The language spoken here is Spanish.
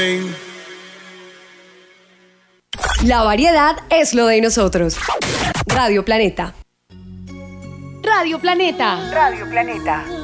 La variedad es lo de nosotros. Radio Planeta. Radio Planeta. Radio Planeta.